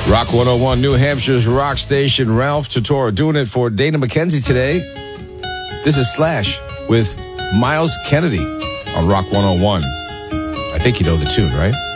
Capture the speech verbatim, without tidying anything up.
Rock one oh one, New Hampshire's rock station. Ralph Totoro doing it for Dana McKenzie today. This is Slash with Miles Kennedy on Rock one oh one. I think you know the tune, right?